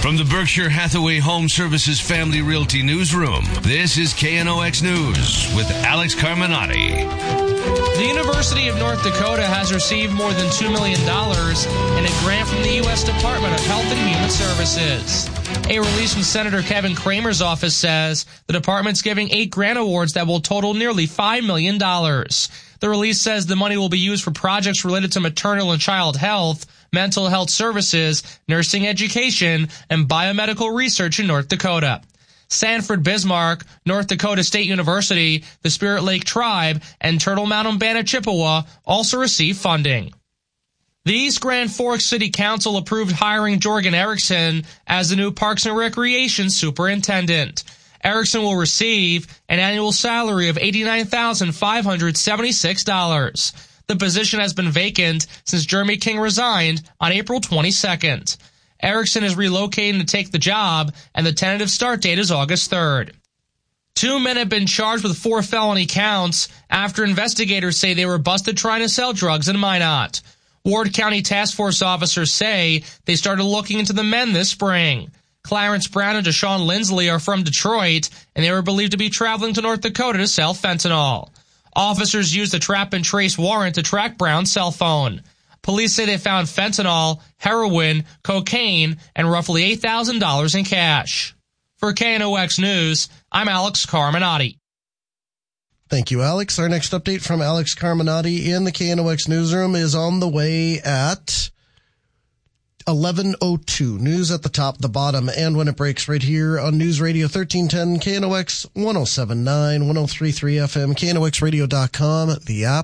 From the Berkshire Hathaway Home Services Family Realty Newsroom, this is KNOX News with Alex Carminati. The University of North Dakota has received more than $2 million in a grant from the U.S. Department of Health and Human Services. A release from Senator Kevin Cramer's office says the department's giving 8 grant awards that will total nearly $5 million. The release says the money will be used for projects related to maternal and child health, mental health services, nursing education, and biomedical research in North Dakota. Sanford Bismarck, North Dakota State University, the Spirit Lake Tribe, and Turtle Mountain Band of Chippewa also received funding. The East Grand Forks City Council approved hiring Jorgen Erickson as the new Parks and Recreation Superintendent. Erickson will receive an annual salary of $89,576. The position has been vacant since Jeremy King resigned on April 22nd. Erickson is relocating to take the job, and the tentative start date is August 3rd. 2 men have been charged with 4 felony counts after investigators say they were busted trying to sell drugs in Minot. Ward County Task Force officers say they started looking into the men this spring. Clarence Brown and Deshaun Lindsley are from Detroit, and they were believed to be traveling to North Dakota to sell fentanyl. Officers used a trap and trace warrant to track Brown's cell phone. Police say they found fentanyl, heroin, cocaine, and roughly $8,000 in cash. For KNOX News, I'm Alex Carminati. Thank you, Alex. Our next update from Alex Carminati in the KNOX newsroom is on the way at 11:02. News at the top, the bottom, and when it breaks right here on News Radio 1310, KNOX 107.9, 103.3 FM, KNOXradio.com, the app.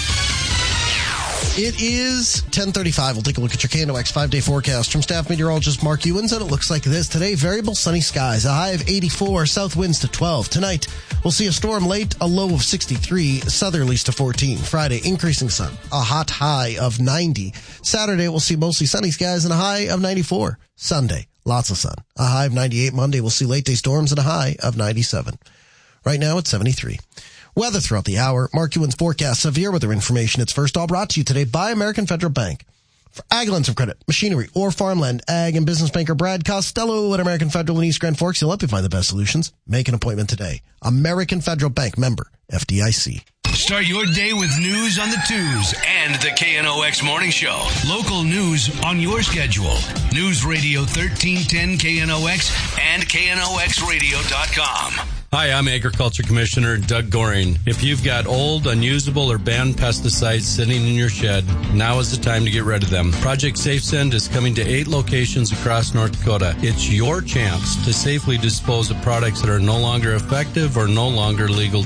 It is 10:35. We'll take a look at your KNOX 5-day forecast from staff meteorologist Mark Ewens, and it looks like this. Today, variable sunny skies, a high of 84, south winds to 12. Tonight, we'll see a storm late, a low of 63, southerlies to 14. Friday, increasing sun, a hot high of 90. Saturday, we'll see mostly sunny skies and a high of 94. Sunday, lots of sun, a high of 98. Monday, we'll see late day storms and a high of 97. Right now, it's 73. Weather throughout the hour. Mark Ewens forecast severe weather information. It's first all brought to you today by American Federal Bank. For ag lines of credit, machinery, or farmland, ag and business banker Brad Costello at American Federal in East Grand Forks. He'll help you find the best solutions. Make an appointment today. American Federal Bank, member FDIC. Start your day with news on the twos and the KNOX Morning Show. Local news on your schedule. News Radio 1310 KNOX and KNOXradio.com. Hi, I'm Agriculture Commissioner Doug Goring. If you've got old, unusable, or banned pesticides sitting in your shed, now is the time to get rid of them. Project SafeSend is coming to 8 locations across North Dakota. It's your chance to safely dispose of products that are no longer effective or no longer legal